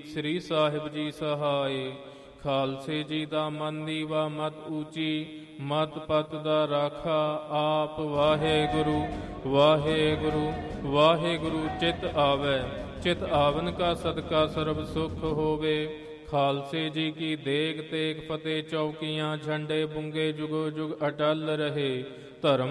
ਸ੍ਰੀ ਸਾਹਿਬ ਜੀ ਸਹਾਏ। ਖਾਲਸੇ ਜੀ ਦਾ ਮਨ ਦੀਵਾ ਮਤ ਊਚੀ, ਮਤ ਪਤ ਦਾ ਰਾਖਾ ਆਪ ਵਾਹਿਗੁਰੂ। ਵਾਹਿਗੁਰੂ ਵਾਹਿਗੁਰੂ ਚਿਤ ਆਵੈ, ਚਿਤ ਆਵਨ ਕਾ ਸਦਕਾ ਸਰਬ ਸੁਖ ਹੋਵੇ। ਖਾਲਸੇ ਜੀ ਕੀ ਦੇਗ ਤੇਗ ਫਤਿਹ ਚੌਕੀਆਂ, ਝੰਡੇ ਬੁੰਗੇ ਜੁਗੋ ਜੁਗ ਅਟਲ ਰਹੇ। ਧਰਮ